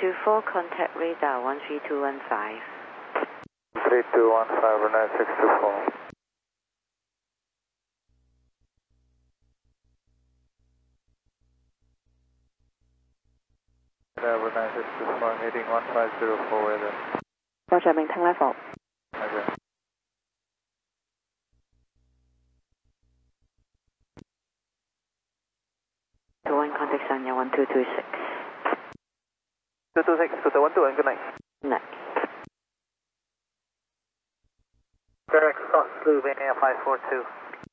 624, contact radar 13215. 3215, runway 624. Runway 624, heading 1504 weather. Roger, maintain level. Okay. To one contact Sanya 1226. 226, 221, good night. Night. FedEx Fox Slovenia 542.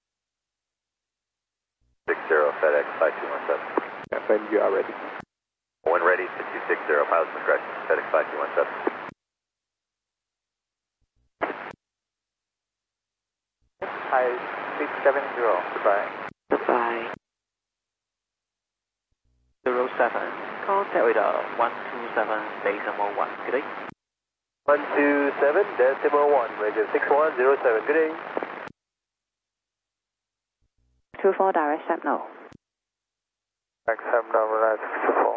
60 FedEx 5217. FM, you are ready. When ready to 260, pilots discretion, FedEx 5217. Hi, 670, goodbye. Goodbye. 07, contact radar 127 decimal 1, good day. 127 decimal 1, radio 6107, good day. 24 direct signal. Accept number 624.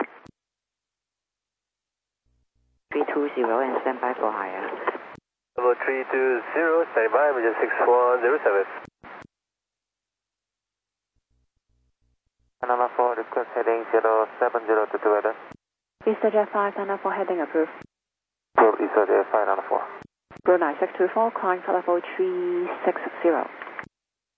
320 and stand by for higher. Number 320, standing by, radio 6107. Another 4, request heading 07022 weather. Easter Jet 594 heading approved. Easter Jet 594. Brunei 624, climb for level 360.